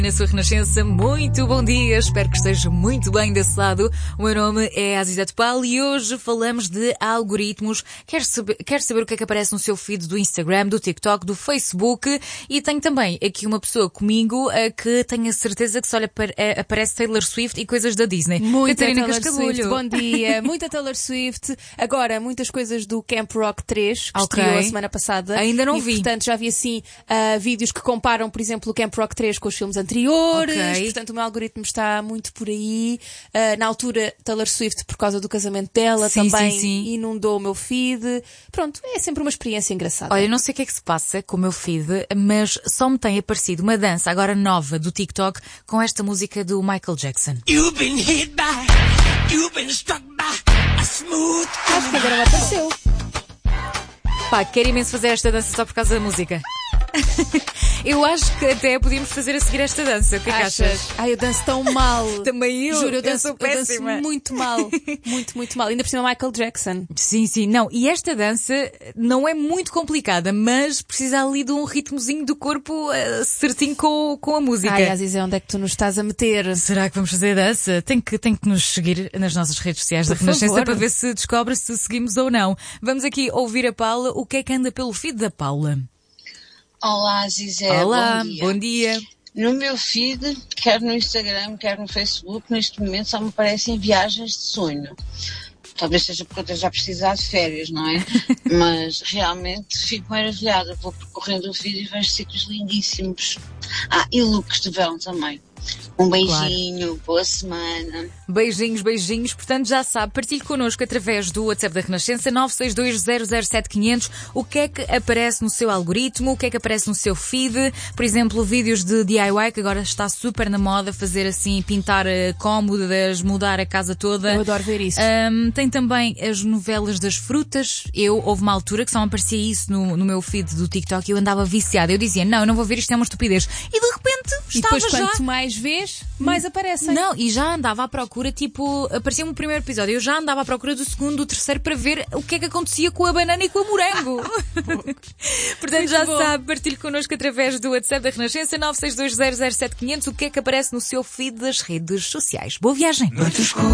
Na sua Renascença, muito bom dia, espero que esteja muito bem desse lado. O meu nome é Azizete Paulo e hoje falamos de algoritmos. Quer saber o que é que aparece no seu feed do Instagram, do TikTok, do Facebook? E tenho também aqui uma pessoa comigo que tenho a certeza que só lhe aparece Taylor Swift e coisas da Disney. Muita Catarina Taylor Cascabulho. Swift, bom dia. Muita Taylor Swift. Agora, muitas coisas do Camp Rock 3, que Ok. estreou a semana passada. Ainda não e, vi. Portanto, já vi assim vídeos que comparam, por exemplo, o Camp Rock 3 com os filmes anteriores. Ok. Portanto, o meu algoritmo está muito por aí. Na altura, Taylor Swift, por causa do casamento dela, Sim, também sim. inundou o meu feed. Pronto, é sempre uma experiência engraçada. Olha, não sei o que é que se passa com o meu feed, mas só me tem aparecido uma dança agora nova do TikTok com esta música do Michael Jackson. You've been hit by, you've been struck by a smooth. Acho que ainda não apareceu. Pá, quero imenso fazer esta dança só por causa da música. Eu acho que até podíamos fazer a seguir esta dança. O que é que achas? Ai, eu danço tão mal. Também eu. Juro, eu sou danço péssima. muito mal. Muito mal. Ainda por cima Michael Jackson. Sim. Não, e esta dança não é muito complicada, mas precisa ali de um ritmozinho do corpo certinho com a música. Ai, Aziz, onde é que tu nos estás a meter? Será que vamos fazer a dança? Tem que nos seguir nas nossas redes sociais da Por Renascença favor. para ver se descobre se seguimos ou não. Vamos aqui ouvir a Paula. O que é que anda pelo feed da Paula? Olá, Zizé. Olá, bom dia. bom dia. No meu feed, quer no Instagram, quer no Facebook, neste momento só me aparecem viagens de sonho. Talvez seja porque eu esteja a precisar de férias, não é? Mas realmente fico maravilhada. Vou percorrendo o feed e vejo sítios lindíssimos. E looks de verão também. Um beijinho, boa semana. Beijinhos. Portanto, já sabe, partilhe connosco através do WhatsApp da Renascença 962007500 o que é que aparece no seu algoritmo, o que é que aparece no seu feed. Por exemplo, vídeos de DIY, que agora está super na moda, fazer assim, pintar cômodas, mudar a casa toda. Eu adoro ver isso. Tem também as novelas das frutas. Houve uma altura que só me aparecia isso no meu feed do TikTok e eu andava viciada. Eu dizia, não vou ver, isto é uma estupidez. E de repente E estava depois, já... quanto mais vês, mais aparecem. Não, e já andava à procura, tipo, aparecia-me o primeiro episódio, eu já andava à procura do segundo, do terceiro, para ver o que é que acontecia com a banana e com o morango. Portanto, Muito já bom. sabe, partilhe connosco através do WhatsApp da Renascença 962007500 o que é que aparece no seu feed das redes sociais. Boa viagem!